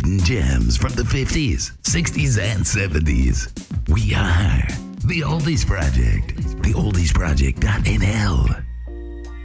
hidden gems from the 50s, 60s, and 70s. We are the Oldies Project. TheOldiesProject.nl.